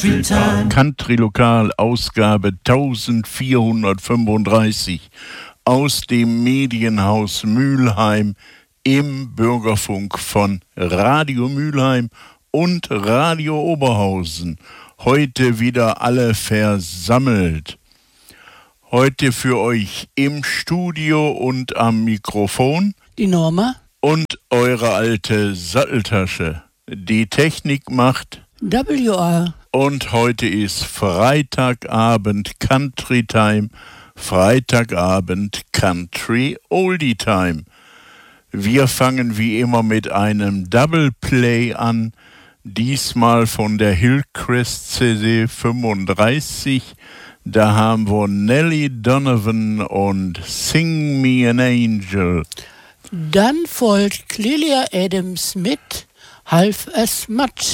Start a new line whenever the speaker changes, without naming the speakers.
Country Lokal, Ausgabe 1435 aus dem Medienhaus Mülheim im Bürgerfunk von Radio Mülheim und Radio Oberhausen. Heute wieder alle versammelt. Heute für euch im Studio und am Mikrofon
die Norma
und eure alte Satteltasche. Die Technik macht
WR.
Und heute ist Freitagabend Country Time, Freitagabend Country Oldie Time. Wir fangen wie immer mit einem Double Play an, diesmal von der Hillcrest CD 35. Da haben wir Nellie Donovan und Sing Me an Angel.
Dann folgt Clelia Adams mit Half as Much.